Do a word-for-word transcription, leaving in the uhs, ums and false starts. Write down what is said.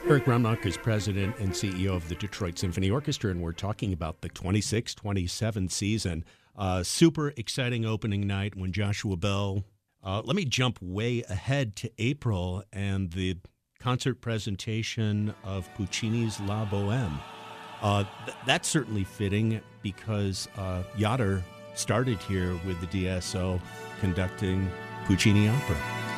Eric Rumnock is president and C E O of the Detroit Symphony Orchestra, and we're talking about the twenty-six twenty-seven season. Uh, super exciting opening night when Joshua Bell. Uh, let me jump way ahead to April and the concert presentation of Puccini's La Boheme. Uh, th- that's certainly fitting because uh, Yoder started here with the D S O conducting Puccini opera.